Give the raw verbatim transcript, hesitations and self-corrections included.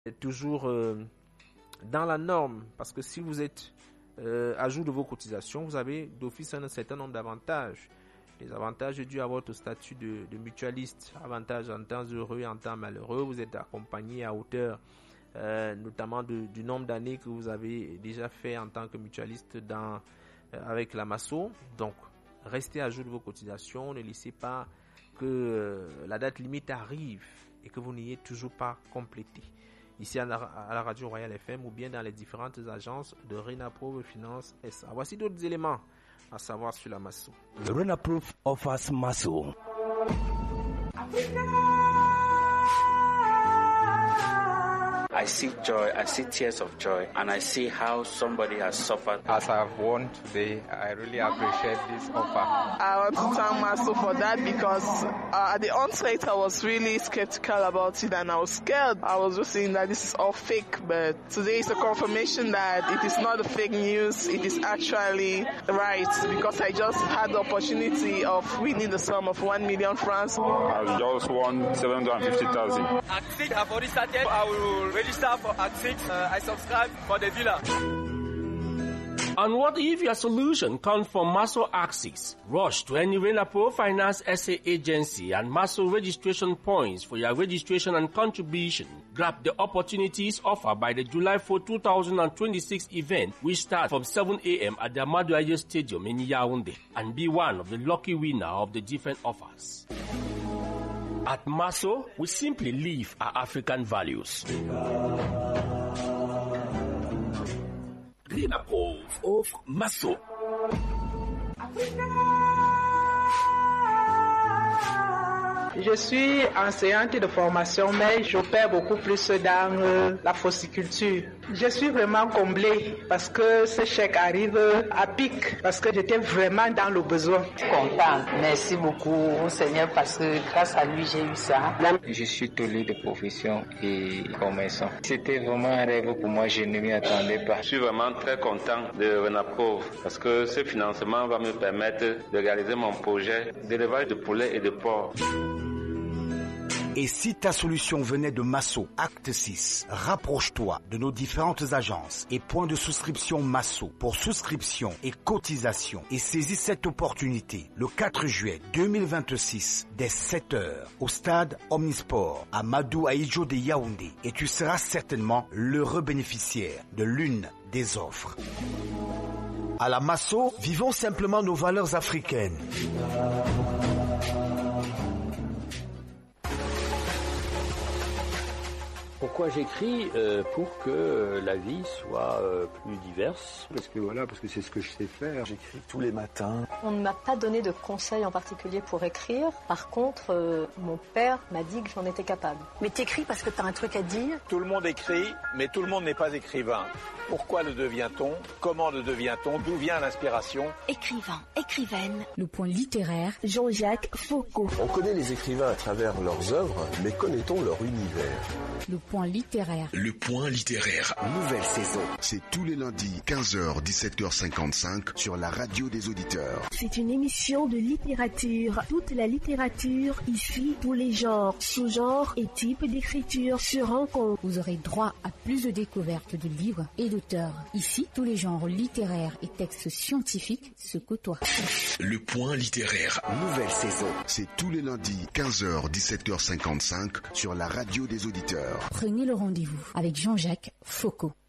toujours euh, dans la norme, parce que si vous êtes euh, à jour de vos cotisations, vous avez d'office un certain nombre d'avantages. Les avantages dus à votre statut de, de mutualiste, avantages en temps heureux et en temps malheureux, vous êtes accompagné à hauteur euh, notamment de, du nombre d'années que vous avez déjà fait en tant que mutualiste dans, euh, avec la Masso. Donc, restez à jour de vos cotisations, ne laissez pas que euh, la date limite arrive et que vous n'ayez toujours pas complété. Ici à la, à la radio Royal F M ou bien dans les différentes agences de Renaprove Finance S A. Voici d'autres éléments à savoir sur la Masso. Renaprove offers Masso. I see joy, I see tears of joy, and I see how somebody has suffered. As I've won today, I really appreciate this offer. I want to thank Masso for that because uh, at the onset I was really skeptical about it and I was scared. I was just saying that this is all fake, but today is a confirmation that it is not a fake news, it is actually right because I just had the opportunity of winning the sum of one million francs. I just won seven hundred fifty thousand. Act six, I've already started. I will register for Act six. Uh, I subscribe for the villa. And what if your solution comes from Masso Axis? Rush to any Renaprove Finance S A agency and Masso registration points for your registration and contribution. Grab the opportunities offered by the July fourth, twenty twenty-six event, which starts from seven a.m. at the Amadou Aye Stadium in Yaoundé, and be one of the lucky winner of the different offers. At Masso, we simply live our African values. Renaprove of Masso. Je suis enseignante de formation, mais j'opère beaucoup plus dans euh, la fossiculture. Je suis vraiment comblée parce que ce chèque arrive à pic, parce que j'étais vraiment dans le besoin. Content, merci beaucoup Seigneur parce que grâce à lui j'ai eu ça. Je suis tolé de profession et commerçant. C'était vraiment un rêve pour moi, je ne m'y attendais pas. Je suis vraiment très content de Renaprove parce que ce financement va me permettre de réaliser mon projet d'élevage de poulets et de porcs. Et si ta solution venait de Masso, Acte six, rapproche-toi de nos différentes agences et points de souscription Masso pour souscription et cotisation et saisis cette opportunité le quatre juillet deux mille vingt-six dès sept heures au stade Omnisport à Amadou Aye de Yaoundé et tu seras certainement l'heureux bénéficiaire de l'une des offres. À la Masso, vivons simplement nos valeurs africaines. Pourquoi j'écris euh, pour que euh, la vie soit euh, plus diverse. Parce que voilà, parce que c'est ce que je sais faire. J'écris tous les matins. On ne m'a pas donné de conseils en particulier pour écrire. Par contre, euh, mon père m'a dit que j'en étais capable. Mais t'écris parce que t'as un truc à dire. Tout le monde écrit, mais tout le monde n'est pas écrivain. Pourquoi le devient-on? Comment le devient-on? D'où vient l'inspiration? Écrivain, écrivaine. Le point littéraire, Jean-Jacques Foucault. On connaît les écrivains à travers leurs œuvres, mais connaît-on leur univers? Le point littéraire. Le point littéraire. Nouvelle saison. C'est tous les lundis, quinze heures, dix-sept heures cinquante-cinq, sur la radio des auditeurs. C'est une émission de littérature. Toute la littérature, ici, tous les genres, sous-genres et types d'écriture se rencontrent. Vous aurez droit à plus de découvertes de livres et d'auteurs. Ici, tous les genres littéraires et textes scientifiques se côtoient. Le point littéraire. Nouvelle saison. C'est tous les lundis, quinze heures, dix-sept heures cinquante-cinq, sur la radio des auditeurs. Prenez le rendez-vous avec Jean-Jacques Foucault.